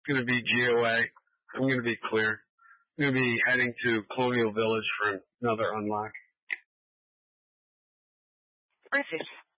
going to be GOA. I'm going to be clear. I'm going to be heading to Colonial Village for another unlock. British